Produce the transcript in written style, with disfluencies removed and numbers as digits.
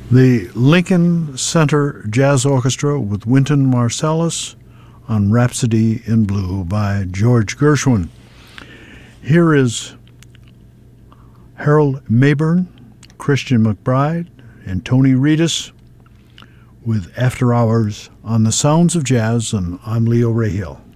The Lincoln Center Jazz Orchestra with Wynton Marsalis on Rhapsody in Blue by George Gershwin. Here is Harold Mabern, Christian McBride, and Tony Reedus with After Hours on the Sounds of Jazz, and I'm Leo Rahill.